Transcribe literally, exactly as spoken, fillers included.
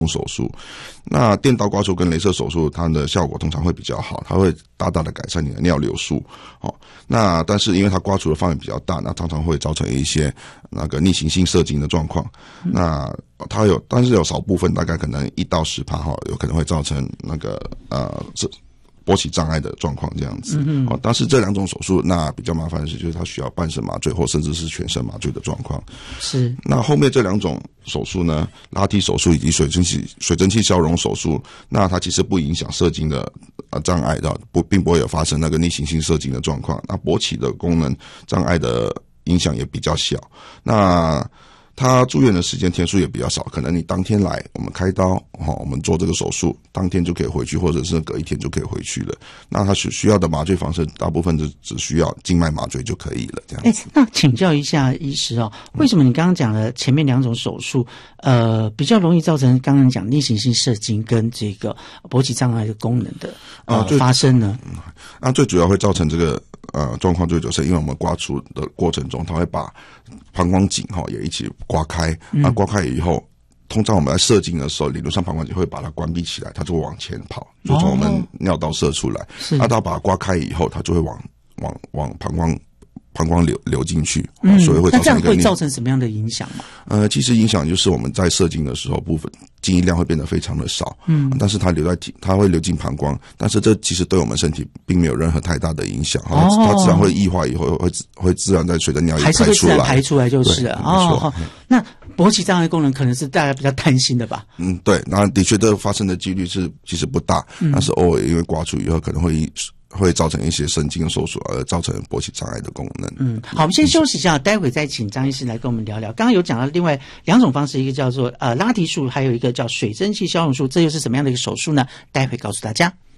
手术。那电刀刮除跟雷射手术它的效果通常会比较好，它会大大的改善你的尿流速。哦，那但是因为它刮除的范围比较大，那常常会造成一些那个逆行性射精的状况。嗯、那它有，但是有少部分大概可能一到十趴哈，有可能会造成那个呃这。勃起障碍的状况这样子，嗯、哦，但是这两种手术，那比较麻烦的是，就是它需要半身麻醉或甚至是全身麻醉的状况。 是。 那后面这两种手术呢，拉提手术以及水蒸气水蒸气消融手术，那它其实不影响射精的呃障碍的，不并不会有发生那个逆行性射精的状况。那勃起的功能障碍的影响也比较小。那他住院的时间天数也比较少，可能你当天来，我们开刀，哦，我们做这个手术，当天就可以回去，或者是隔一天就可以回去了。那他需要的麻醉方式，大部分就只需要静脉麻醉就可以了，这样子。 欸，那请教一下医师哦，为什么你刚刚讲的前面两种手术，呃，比较容易造成刚刚讲逆行性射精跟这个勃起障碍的功能的呃、啊、发生呢？ 嗯，那最主要会造成这个呃状况，最主要是因为我们刮除的过程中，它会把膀胱颈哈也一起刮开，那刮开以后，通常我们在射精的时候，理论上膀胱颈会把它关闭起来，它就会往前跑，就从我们尿道射出来。那它把它刮开以后，它就会往往往膀胱膀胱流流进去， 嗯， 所以会造成一个。 那这样会造成什么样的影响吗？ 呃，其实影响就是我们在射精的时候，部分精液量会变得非常的少，嗯，但是它流在体，它会流进膀胱，但是这其实对我们身体并没有任何太大的影响，哦，它自然会异化以后会会自然在随着尿液排出来， 还是会自然排出来就是了， 哦，哦， 那勃起障碍功能可能是大家比较担心的吧？ 嗯，对，那的确这发生的几率是其实不大，嗯，但是偶尔因为刮除以后可能会。会造成一些神经收缩而造成勃起障碍的功能。 嗯，好，我们先休息一下，待会再请张医师来跟我们聊聊。刚刚有讲到另外两种方式，一个叫做呃拉提术，还有一个叫水蒸气消融术，这又是什么样的一个手术呢？待会告诉大家。